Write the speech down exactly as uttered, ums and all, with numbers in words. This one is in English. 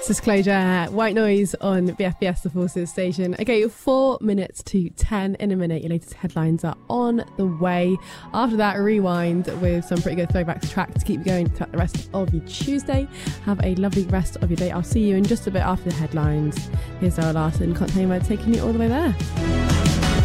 Disclosure, White Noise on B F B S, the Forces station. Okay, four minutes to ten. In a minute, your latest headlines are on the way. After that, rewind with some pretty good throwbacks track to keep you going throughout the rest of your Tuesday. Have a lovely rest of your day. I'll see you in just a bit after the headlines. Here's Zara Larsson, Can't Tame Her, taking you all the way there.